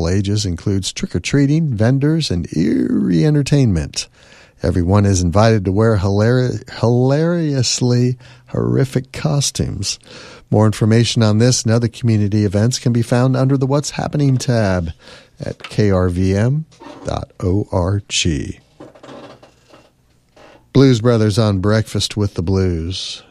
all ages, includes trick-or-treating, vendors, and eerie entertainment. Everyone is invited to wear hilariously horrific costumes. More information on this and other community events can be found under the What's Happening tab at krvm.org. Blues Brothers on Breakfast with the Blues.